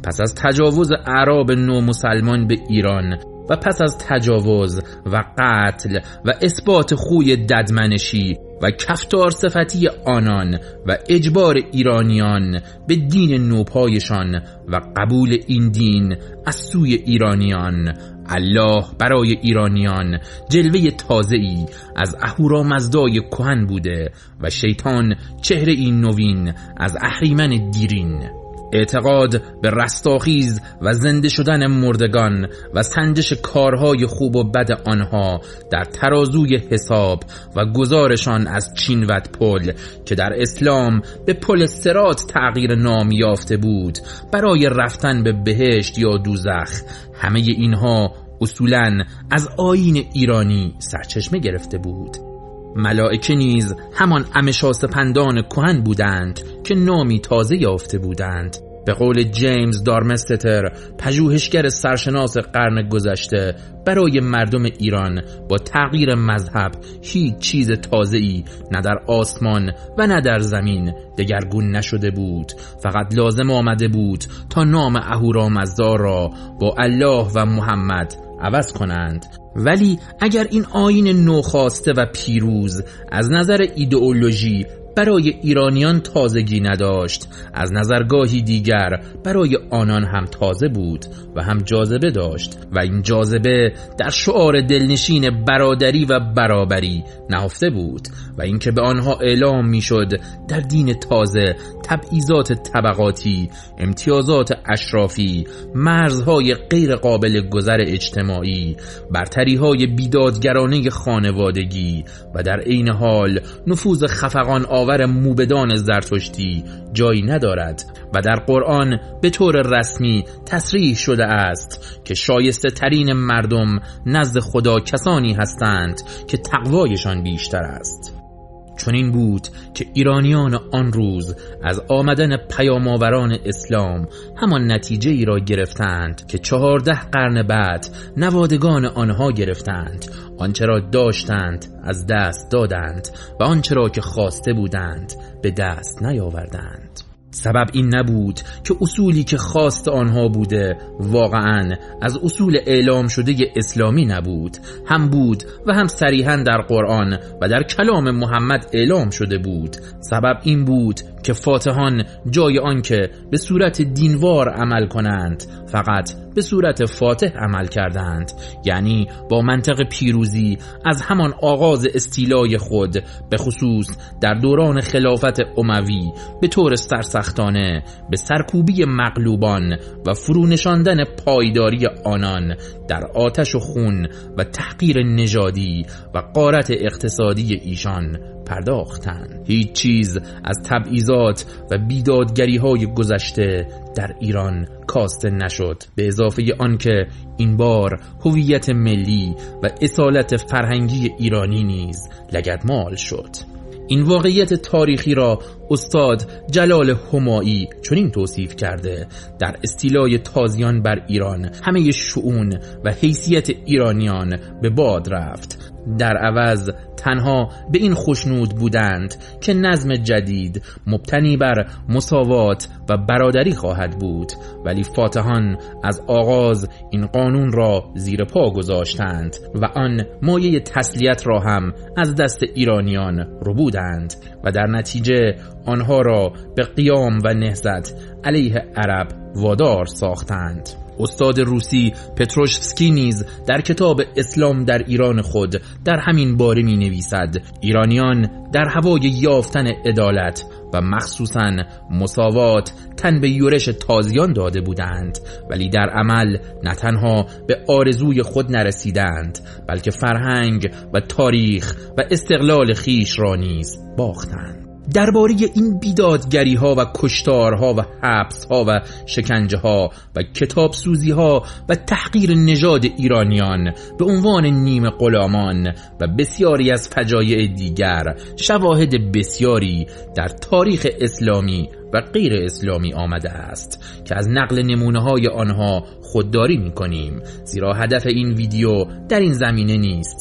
پس از تجاوز اعراب نو مسلمان به ایران و پس از تجاوز و قتل و اثبات خوی ددمنشی و کفتار صفتی آنان و اجبار ایرانیان به دین نوپایشان و قبول این دین از سوی ایرانیان، الله برای ایرانیان جلوه تازه‌ای از اهورامزدای کهن بوده و شیطان چهره این نوین از اهریمن دیرین. اعتقاد به رستاخیز و زنده شدن مردگان و سنجش کارهای خوب و بد آنها در ترازوی حساب و گزارشان از چینوت پل که در اسلام به پل صراط تغییر نام یافته بود برای رفتن به بهشت یا دوزخ، همه اینها اصولاً از آیین ایرانی سرچشمه گرفته بود. ملائکه نیز همان امشاسپندان کهن بودند که نامی تازه یافته بودند. به قول جیمز دارمستتر، پژوهشگر سرشناس قرن گذشته، برای مردم ایران با تغییر مذهب هیچ چیز تازه‌ای نه در آسمان و نه در زمین دگرگون نشده بود، فقط لازم آمده بود تا نام اهورامزدا را با الله و محمد عوض کنند. ولی اگر این آیین نوخاسته و پیروز از نظر ایدئولوژی برای ایرانیان تازگی نداشت، از نظرگاهی دیگر برای آنان هم تازه بود و هم جاذبه داشت و این جاذبه در شعار دلنشین برادری و برابری نهفته بود و اینکه به آنها اعلام میشد در دین تازه تبعیضات طبقاتی، امتیازات اشرافی، مرزهای غیر قابل گذر اجتماعی، برتریهای بیدادگرانه خانوادگی و در عین حال نفوذ خفقان آور موبدان زرتشتی جایی ندارد و در قرآن به طور رسمی تصریح شده است که شایسته ترین مردم نزد خدا کسانی هستند که تقوایشان بیشتر است. چون این بود که ایرانیان آن روز از آمدن پیام‌آوران اسلام همان نتیجه ای را گرفتند که 14 قرن بعد نوادگان آنها گرفتند. آنچه را داشتند از دست دادند و آنچه را که خواسته بودند به دست نیاوردند. سبب این نبود که اصولی که خواست آنها بوده واقعاً از اصول اعلام شده اسلامی نبود، هم بود و هم صریحاً در قرآن و در کلام محمد اعلام شده بود. سبب این بود که فاتحان جای آن که به صورت دینوار عمل کنند فقط به صورت فاتح عمل کردند، یعنی با منطق پیروزی از همان آغاز استیلای خود، به خصوص در دوران خلافت اموی، به طور سرسختانه به سرکوبی مغلوبان و فرونشاندن پایداری آنان در آتش و خون و تحقیر نژادی و غارت اقتصادی ایشان پرداختند. هیچ چیز از تبعیضات و بیدادگری های گذشته در ایران کاسته نشد، به اضافه آن که این بار هویت ملی و اصالت فرهنگی ایرانی نیز لگدمال شد. این واقعیت تاریخی را استاد جلال همایی چنین توصیف کرده: در استیلای تازیان بر ایران همه شؤون و حیثیت ایرانیان به باد رفت، در عوض تنها به این خوشنود بودند که نظم جدید مبتنی بر مساوات و برادری خواهد بود، ولی فاتحان از آغاز این قانون را زیر پا گذاشتند و آن مایه تسلیت را هم از دست ایرانیان ربودند و در نتیجه آنها را به قیام و نهضت علیه عرب وادار ساختند. استاد روسی پتروشفسکی نیز در کتاب اسلام در ایران خود در همین باره می نویسد: ایرانیان در هوای یافتن عدالت و مخصوصاً مساوات تن به یورش تازیان داده بودند، ولی در عمل نه تنها به آرزوی خود نرسیدند، بلکه فرهنگ و تاریخ و استقلال خیش را نیز باختند. درباره این بیدادگری ها و کشتارها و حبس ها و شکنجه ها و کتاب سوزی ها و تحقیر نژاد ایرانیان به عنوان نیمه غلامان و بسیاری از فجایع دیگر شواهد بسیاری در تاریخ اسلامی و غیر اسلامی آمده است که از نقل نمونه های آنها خودداری می کنیم، زیرا هدف این ویدیو در این زمینه نیست.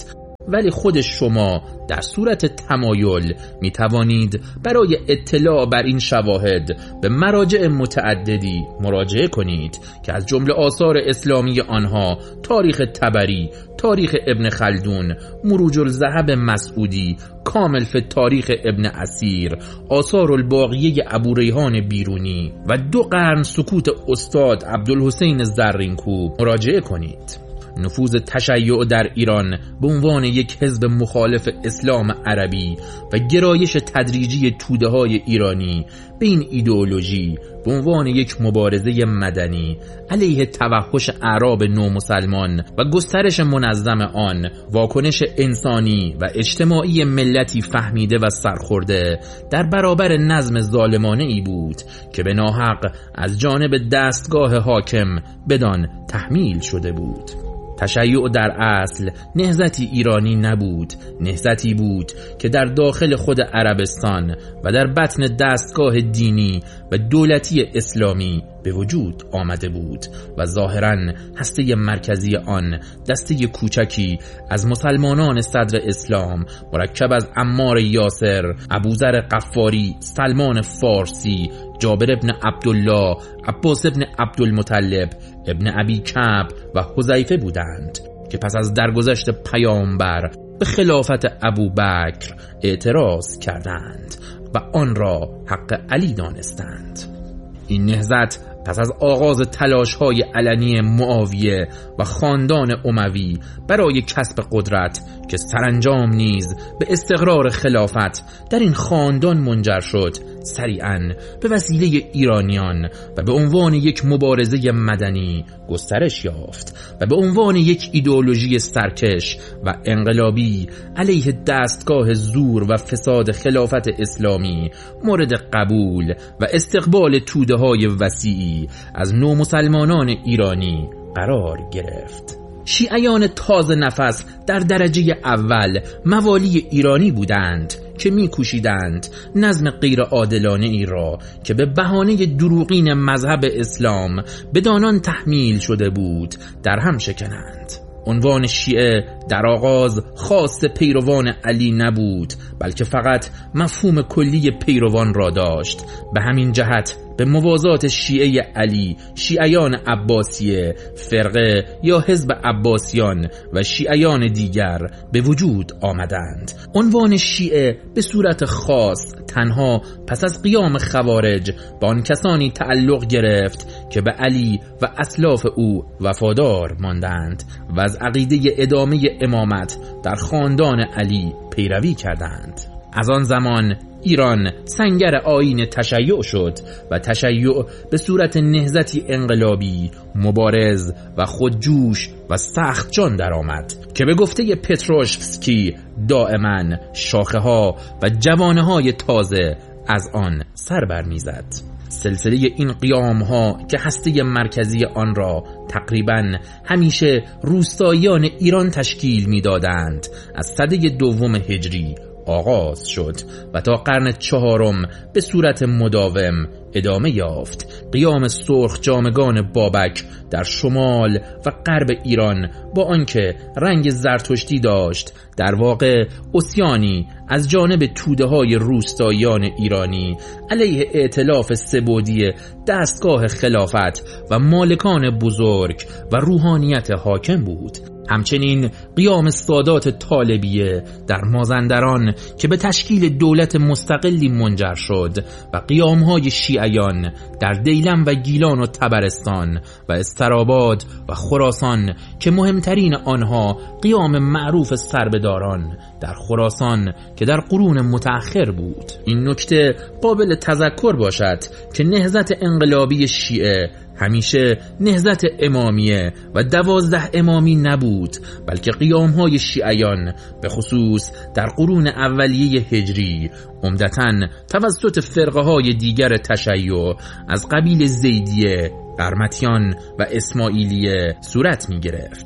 ولی خود شما در صورت تمایل می توانید برای اطلاع بر این شواهد به مراجع متعددی مراجعه کنید که از جمله آثار اسلامی آنها تاریخ طبری، تاریخ ابن خلدون، مروج الذهب مسعودی، کامل فی تاریخ ابن اسیر، آثار الباقیه ابو ریحان بیرونی و 2 قرن سکوت استاد عبدالحسین زرینکوب مراجعه کنید. نفوذ تشیع در ایران به عنوان یک حزب مخالف اسلام عربی و گرایش تدریجی توده‌های ایرانی به این ایدئولوژی به عنوان یک مبارزه مدنی علیه توحش اعراب نومسلمان و گسترش منظم آن، واکنش انسانی و اجتماعی ملتی فهمیده و سرخورده در برابر نظم ظالمانه ای بود که به ناحق از جانب دستگاه حاکم بدان تحمیل شده بود. تشیع در اصل نهضتی ایرانی نبود، نهضتی بود که در داخل خود عربستان و در بطن دستگاه دینی و دولتی اسلامی به وجود آمده بود و ظاهراً هسته مرکزی آن دسته کوچکی از مسلمانان صدر اسلام مرکب از عمار یاسر، ابوذر غفاری، سلمان فارسی، جابر ابن عبدالله، عباس ابن عبدالمطلب، ابن ابی کعب و حذیفه بودند که پس از درگذشت پیامبر به خلافت ابوبکر اعتراض کردند و آن را حق علی دانستند. این نهضت پس از آغاز تلاش‌های علنی معاویه و خاندان اموی برای کسب قدرت که سرانجام نیز به استقرار خلافت در این خاندان منجر شد، سریعاً به وسیله ایرانیان و به عنوان یک مبارزه مدنی گسترش یافت و به عنوان یک ایدئولوژی سرکش و انقلابی علیه دستگاه زور و فساد خلافت اسلامی مورد قبول و استقبال توده‌های وسیعی از نومسلمانان ایرانی قرار گرفت. شیعیان تازه نفس در درجه اول موالی ایرانی بودند که می‌کوشیدند نظم غیر عادلانه ای را که به بهانه دروغین مذهب اسلام بدانان تحمیل شده بود در هم شکنند. عنوان شیعه در آغاز خاص پیروان علی نبود، بلکه فقط مفهوم کلی پیروان را داشت. به همین جهت به موازات شیعه علی، شیعیان عباسیه، فرقه یا حزب عباسیان و شیعیان دیگر به وجود آمدند. عنوان شیعه به صورت خاص تنها پس از قیام خوارج با آن کسانی تعلق گرفت که به علی و اسلاف او وفادار ماندند و از عقیده ادامه امامت در خاندان علی پیروی کردند. از آن زمان ایران سنگر آیین تشیع شد و تشیع به صورت نهضتی انقلابی، مبارز و خودجوش و سخت جان درآمد که به گفته پتروشفسکی دائما شاخه ها و جوانه های تازه از آن سر برمیزد. سلسله این قیام ها که هسته مرکزی آن را تقریبا همیشه روستاییان ایران تشکیل میدادند از سده 2 هجری آغاز شد و تا قرن 4 به صورت مداوم ادامه یافت. قیام سرخ جامگان بابک در شمال و غرب ایران با آنکه رنگ زرتشتی داشت، در واقع عصیانی از جانب توده‌های روستاییان ایرانی علیه ائتلاف سه‌بعدی دستگاه خلافت و مالکان بزرگ و روحانیت حاکم بود. همچنین قیام سادات طالبیه در مازندران که به تشکیل دولت مستقلی منجر شد و قیام‌های شیعیان در دیلم و گیلان و طبرستان و استراباد و خراسان که مهمترین آنها قیام معروف سربداران در خراسان که در قرون متأخر بود. این نکته قابل تذکر باشد که نهضت انقلابی شیعه همیشه نهضت امامیه و 12 امامی نبود، بلکه قیام‌های شیعیان به خصوص در قرون اولیه هجری عمدتاً توسط فرقه‌های دیگر تشیع از قبیل زیدیه، قرمطیان و اسماعیلیه صورت می گرفت.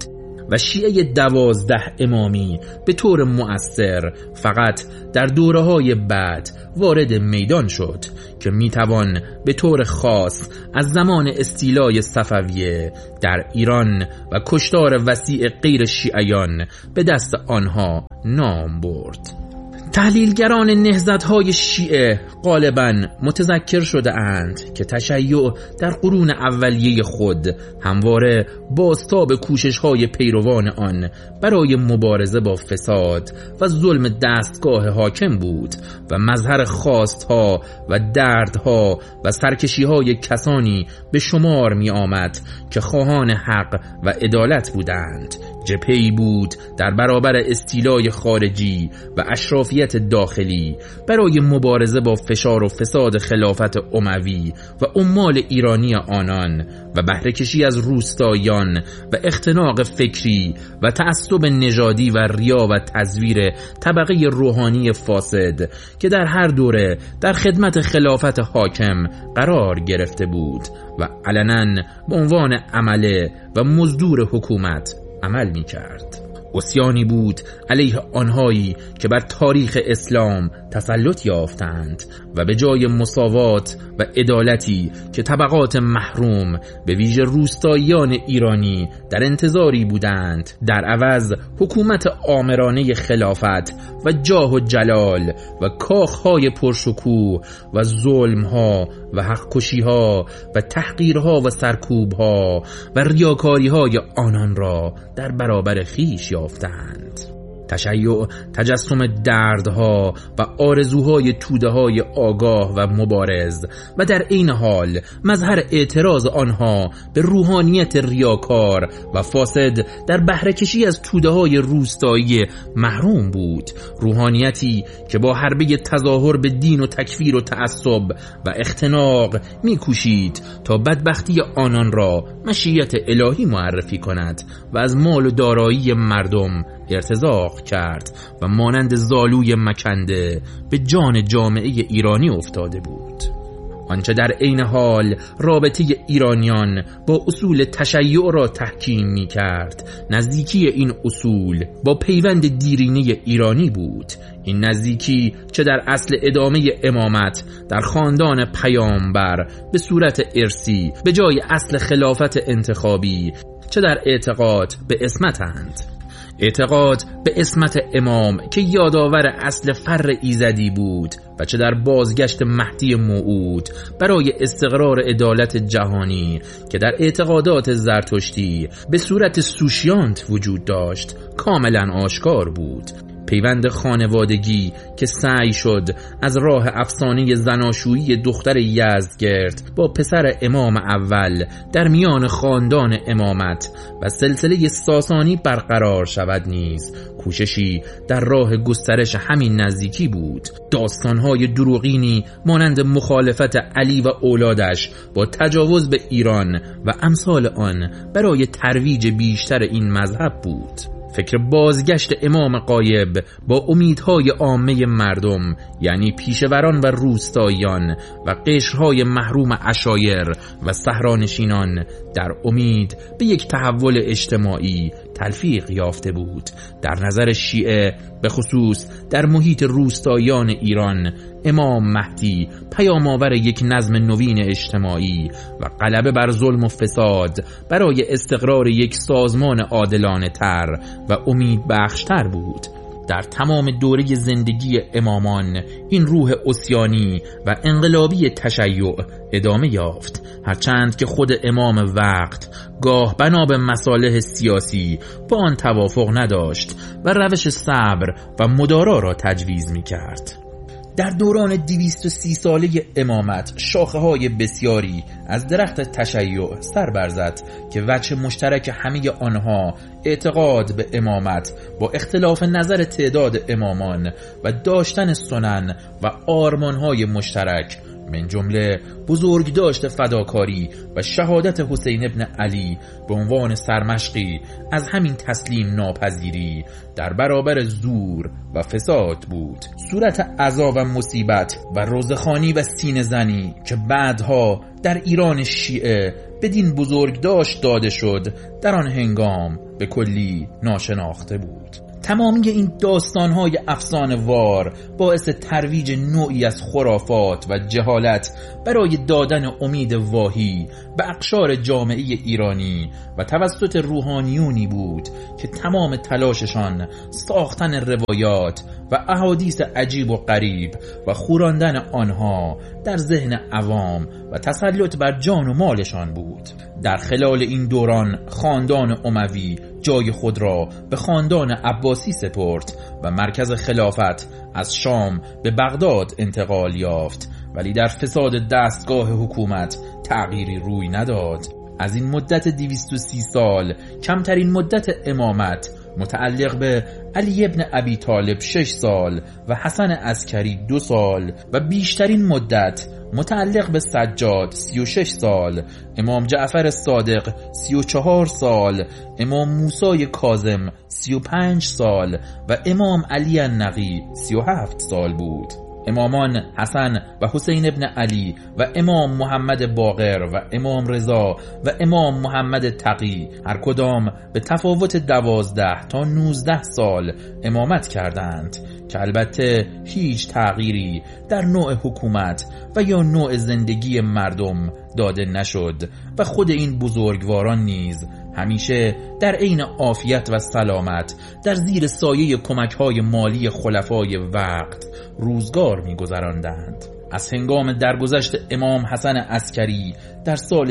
و شیعه 12 امامی به طور مؤثر فقط در دوره‌های بعد وارد میدان شد که میتوان به طور خاص از زمان استیلای صفویه در ایران و کشتار وسیع غیر شیعیان به دست آنها نام برد. تحلیلگران نهضت‌های شیعه غالباً متذکر شده اند که تشیع در قرون اولیه خود همواره بازتاب کوشش‌های پیروان آن برای مبارزه با فساد و ظلم دستگاه حاکم بود و مظهر خواست‌ها و دردها و سرکشی‌های کسانی به شمار می‌آمد که خواهان حق و عدالت بودند. جبهه‌ای بود در برابر استیلای خارجی و اشرافیت داخلی برای مبارزه با فشار و فساد خلافت اموی و عمال ایرانی آنان و بهره‌کشی از روستاییان و اختناق فکری و تعصب نژادی و ریا و تزویر طبقه روحانی فاسد که در هر دوره در خدمت خلافت حاکم قرار گرفته بود و علناً به عنوان عمله و مزدور حکومت عمل می کرد. عصیانی بود علیه آنهایی که بر تاریخ اسلام تسلط یافتند و به جای مساوات و عدالتی که طبقات محروم به ویژه روستاییان ایرانی در انتظاری بودند، در عوض حکومت آمرانه خلافت و جاه و جلال و کاخهای پرشکوه و ظلمها و حق‌کشی‌ها و تحقیرها و سرکوبها و ریاکاری‌های آنان را در برابر خویش یافتند. تشیع تجسم دردها و آرزوهای توده‌های آگاه و مبارز و در عین حال مظهر اعتراض آنها به روحانیت ریاکار و فاسد در بهره‌کشی از توده‌های روستایی محروم بود. روحانیتی که با حربه تظاهر به دین و تکفیر و تعصب و اختناق می‌کوشید تا بدبختی آنان را مشیت الهی معرفی کند و از مال و دارایی مردم ارتزاق کرد و مانند زالوی مکنده به جان جامعه ایرانی افتاده بود. آنچه در عین حال رابطه ایرانیان با اصول تشیع را تحکیم می کرد، نزدیکی این اصول با پیوند دیرینه ایرانی بود. این نزدیکی چه در اصل ادامه امامت در خاندان پیامبر به صورت ارثی به جای اصل خلافت انتخابی، چه در اعتقاد به عصمتند. اعتقاد به عصمت امام که یادآور اصل فر ایزدی بود و چه در بازگشت مهدی موعود برای استقرار عدالت جهانی که در اعتقادات زرتشتی به صورت سوشیانت وجود داشت کاملا آشکار بود. پیوند خانوادگی که سعی شد از راه افسانه زناشویی دختر یزدگرد با پسر امام اول در میان خاندان امامت و سلسله ساسانی برقرار شود نیز کوششی در راه گسترش همین نزدیکی بود. داستانهای دروغینی مانند مخالفت علی و اولادش با تجاوز به ایران و امثال آن برای ترویج بیشتر این مذهب بود. فکر بازگشت امام غایب با امیدهای عامه مردم، یعنی پیشوران و روستاییان و قشرهای محروم عشایر و صحرانشینان، در امید به یک تحول اجتماعی تلفیق یافته بود. در نظر شیعه به خصوص در محیط روستاییان ایران، امام مهدی پیام‌آور یک نظم نوین اجتماعی و غلبه بر ظلم و فساد برای استقرار یک سازمان عادلانه تر و امید بخشتر بود. در تمام دوره زندگی امامان این روح عصیانی و انقلابی تشیع ادامه یافت، هرچند که خود امام وقت گاه بنا به مصالح سیاسی با آن توافق نداشت و روش صبر و مدارا را تجویز می کرد. در دوران 230 ساله امامت شاخه های بسیاری از درخت تشیع سر برزد که وجه مشترک همه آنها اعتقاد به امامت با اختلاف نظر تعداد امامان و داشتن سنن و آرمانهای مشترک من جمله بزرگداشت فداکاری و شهادت حسین ابن علی به عنوان سرمشقی از همین تسلیم ناپذیری در برابر زور و فساد بود. صورت عزا و مصیبت و روزخوانی و سینه زنی که بعدها در ایران شیعه بدین بزرگداشت داده شد در آن هنگام به کلی ناشناخته بود. تمامی این داستان‌های افسانه‌وار باعث ترویج نوعی از خرافات و جهالت برای دادن امید واهی به اقشار جامعه ایرانی و توسط روحانیونی بود که تمام تلاششان ساختن روایات و احادیث عجیب و غریب و خوراندن آنها در ذهن عوام و تسلط بر جان و مالشان بود. در خلال این دوران خاندان اموی جای خود را به خاندان عباسی سپرد و مرکز خلافت از شام به بغداد انتقال یافت، ولی در فساد دستگاه حکومت تغییری روی نداد. از این مدت 230 سال کمترین مدت امامت متعلق به علی ابن ابی طالب 6 سال و حسن عسکری 2 سال و بیشترین مدت متعلق به سجاد 36 سال، امام جعفر صادق 34 سال، امام موسی کاظم 35 سال و امام علی النقی 37 سال بود. امامان حسن و حسین ابن علی و امام محمد باقر و امام رضا و امام محمد تقی هر کدام به تفاوت 12 تا 19 سال امامت کردند که البته هیچ تغییری در نوع حکومت و یا نوع زندگی مردم داده نشد و خود این بزرگواران نیز همیشه در عین عافیت و سلامت در زیر سایه کمک‌های مالی خلفای وقت روزگار می‌گذراندند. از هنگام درگذشت امام حسن عسکری در سال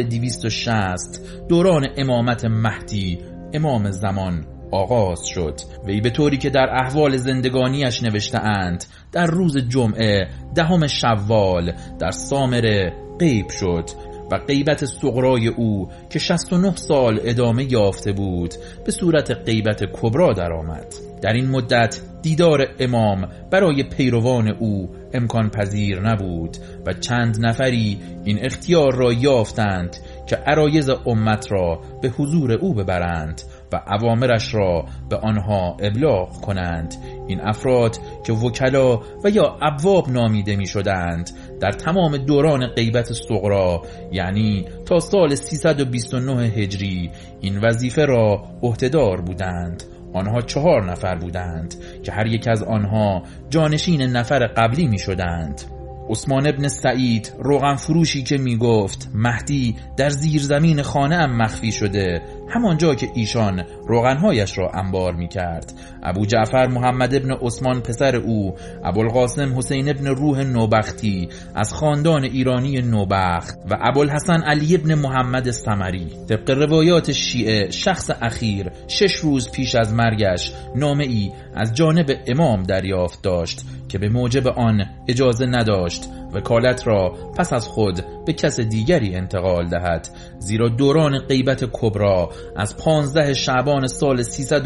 260 دوران امامت مهدی امام زمان آغاز شد. وی به طوری که در احوال زندگانیش نوشته اند در روز جمعه 10 شوال در سامره غیب شد و غیبت صغرای او که 69 سال ادامه یافته بود به صورت غیبت کبرا درآمد. در این مدت دیدار امام برای پیروان او امکان پذیر نبود و چند نفری این اختیار را یافتند که عرایض امت را به حضور او ببرند و اوامرش را به آنها ابلاغ کنند. این افراد که وکلا و یا ابواب نامیده می شدند در تمام دوران غیبت صغرا، یعنی تا سال 329 هجری، این وظیفه را عهده‌دار بودند. آنها 4 نفر بودند که هر یک از آنها جانشین نفر قبلی می شدند. عثمان ابن سعید روغن فروشی که می گفت مهدی در زیر زمین خانه ام مخفی شده، همانجا که ایشان روغنهایش را انبار می کرد. ابو جعفر محمد ابن عثمان پسر او، ابوالقاسم حسین ابن روح نوبختی از خاندان ایرانی نوبخت و ابوالحسن علی ابن محمد سمری. طبق روایات شیعه شخص اخیر 6 روز پیش از مرگش نامه ای از جانب امام دریافت داشت که به موجب آن اجازه نداشت وکالت را پس از خود به کس دیگری انتقال دهد، زیرا دوران غیبت کبرا از 15 شعبان سال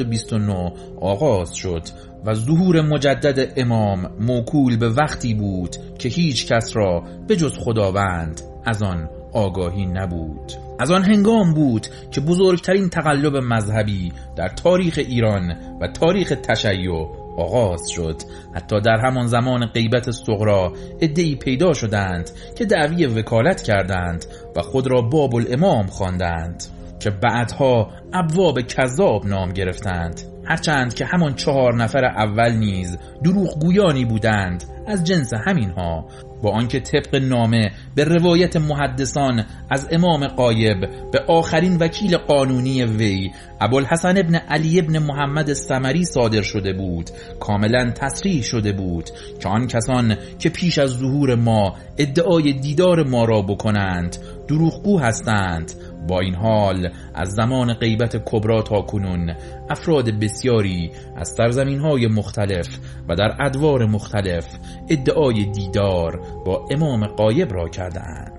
329 آغاز شد و ظهور مجدد امام موکول به وقتی بود که هیچ کس را به جز خداوند از آن آگاهی نبود. از آن هنگام بود که بزرگترین تقلب مذهبی در تاریخ ایران و تاریخ تشیع آغاز شد. حتی در همان زمان غیبت صغرا عده‌ای پیدا شدند که دعوی وکالت کردند و خود را باب الامام خواندند که بعدها ابواب کذاب نام گرفتند، هرچند که همان 4 نفر اول نیز دروغگویانی بودند از جنس همینها، با آنکه طبق نامه به روایت محدثان از امام غایب به آخرین وکیل قانونی وی ابوالحسن ابن علی ابن محمد سمری صادر شده بود، کاملا تصریح شده بود که آن کسان که پیش از ظهور ما ادعای دیدار ما را بکنند دروغگو هستند. با این حال از زمان غیبت کبرا تا کنون افراد بسیاری از سرزمین‌های مختلف و در ادوار مختلف ادعای دیدار با امام غایب را کردند.